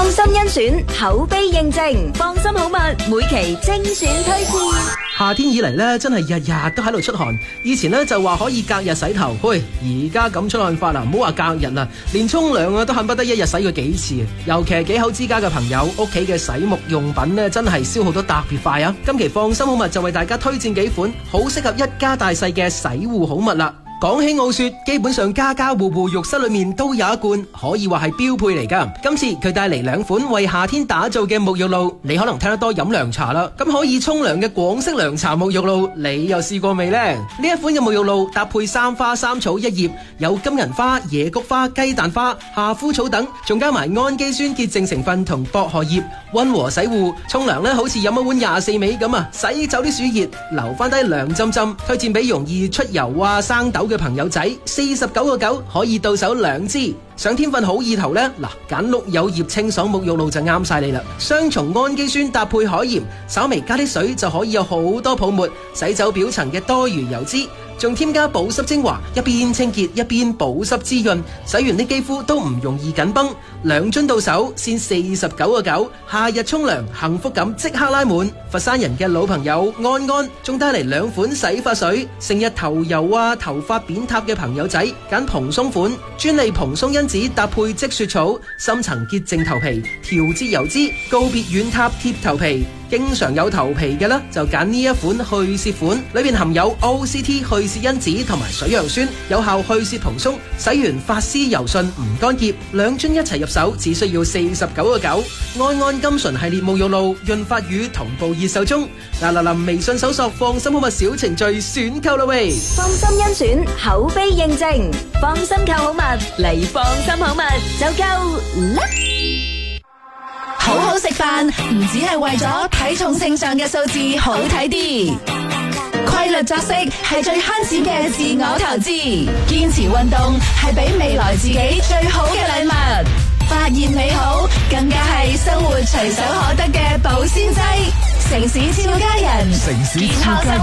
心甄選，口碑認證，放心好物，每期精選推薦。 夏天以嚟咧，真係日日都喺度出汗。以前咧就話可以隔日洗頭，喂，而家咁出汗法啦，唔好話隔日啦，連沖涼啊都恨不得一日洗佢幾次。尤其係幾口之家嘅朋友，屋企嘅洗沐用品咧真係消耗得特別快啊！今期放心好物就為大家推薦幾款好適合一家大細嘅洗護好物啦。講起傲雪，基本上家家戶戶浴室裏面都有一罐，可以話係標配嚟噶。今次佢帶嚟兩款為夏天打造嘅沐浴露，你可能聽得多飲涼茶啦，咁可以沖涼嘅廣式涼茶沐浴露，你又試過未呢？呢一款嘅沐浴露搭配三花三草一葉，有金銀花、野菊花、雞蛋花、夏枯草等，仲加埋氨基酸潔淨成分同薄荷葉，溫和洗護。沖涼呢好似飲一碗24味咁啊，洗走啲暑熱，留翻低涼浸浸。推薦俾容易出油啊、生痘嘅朋友仔，49.9可以到手2支。想添份好意頭呢，嗱，揀綠柚葉清爽沐浴露就啱晒你啦。雙重氨基酸搭配海鹽，稍微加啲水就可以有好多泡沫，洗走表層嘅多餘油脂。仲添加保濕精華，一邊清潔一邊保濕滋潤，洗完啲肌膚都唔容易緊繃。2樽到手先49.9，夏日沖涼幸福感即刻拉滿。佛山人嘅老朋友安安仲帶嚟2款洗髮水，成日頭油啊、頭髮扁塌嘅朋友仔揀蓬鬆款，專利蓬鬆因子搭配積雪草，深層潔淨頭皮，調節油脂，告別軟塌貼頭皮。經常有頭皮嘅呢，就揀呢一款去屑款，裏面含有 OCT 去屑因子同埋水楊酸，有效去屑蓬鬆，洗完髮絲柔順唔乾澀。2樽一齊入手，只需要49.9。安安金純系列沐浴露潤髮乳同步熱售中。嗱，微信搜索放心好物小程序選購啦喂。 放心甄選，口碑認證，放心購好物嚟放心好物就夠啦。 好好食飯唔只係為咗體重秤上嘅數字好睇啲，規律作息係最慳錢嘅自我投資，堅持運動係俾未來自己最好嘅禮物，發現美好更加係生活隨手可得嘅保鮮劑。城市超家人， 城市超家人，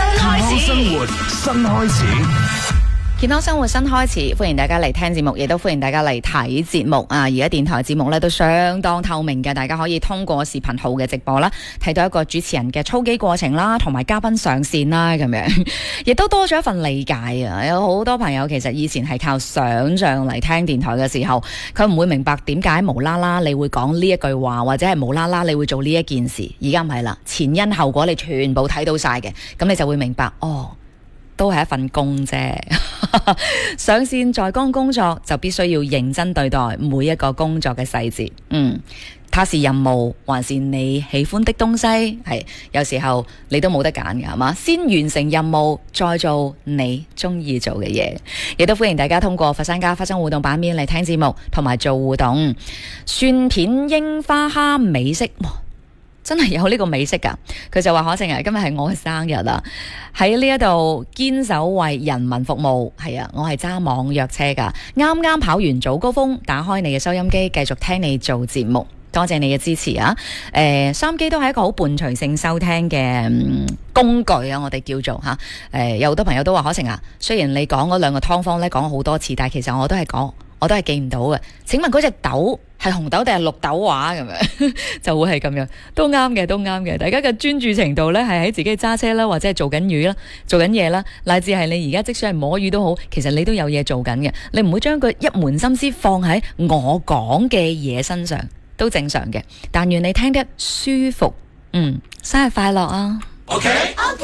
新開始。 健康生活新開始，歡迎大家嚟聽節目，亦都歡迎大家嚟睇節目啊！而家電台節目咧都相當透明嘅，大家可以通過視頻號嘅直播啦，睇到一個主持人嘅操機過程啦，同埋嘉賓上線啦，咁樣亦都多咗一份理解啊！有好多朋友其實以前係靠想像嚟聽電台嘅時候，佢唔會明白點解無啦啦你會講呢一句話，或者係無啦啦你會做呢一件事。而家唔係啦，前因後果你全部睇到晒嘅，咁你就會明白哦。都係一份工啫，上線在崗工作就必須要認真對待每一個工作嘅細節。它是任務還是你喜歡的東西？係有時候你都冇得揀嘅，係嘛？先完成任務，再做你中意做嘅嘢。亦都歡迎大家通過佛山家花生互動版面嚟聽節目同埋做互動。蒜片櫻花蝦美式。真係有呢個美式㗎，佢就話可晴啊，今日係我嘅生日啦，喺呢一度堅守為人民服務。係啊，我係揸網約車㗎，啱啱跑完早高峰，打開你嘅收音機，繼續聽你做節目，多謝你嘅支持啊！收音機都係一個好伴隨性收聽嘅工具啊，我哋叫做嚇。有好多朋友都話可晴啊，雖然你講嗰2個湯方咧講咗好多次，但係其實我都係記唔到嘅。請問嗰隻豆係紅豆定係綠豆話咁樣？就會係咁樣，都啱嘅。大家嘅專注程度咧，係喺自己揸車啦，或者係做緊魚啦，做緊嘢啦，乃至係你而家即使係摸魚都好，其實你都有嘢做緊嘅。你唔會將佢一門心思放喺我講嘅嘢身上，都正常嘅。但願你聽得舒服。生日快樂啊！OK。